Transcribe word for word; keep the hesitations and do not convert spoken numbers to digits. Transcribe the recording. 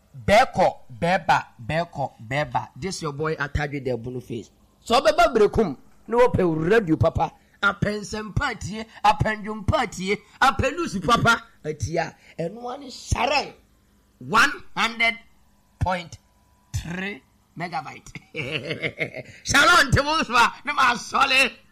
Beko, beba, beko, beba. This your boy Atadwe the Bunu face. So beba brekum. No pe radio papa. A pensem party, a pendulum party, a pelusi papa. Atia. And one is Sarai. One hundred point three megabyte. Shalom to Musma. No more solid.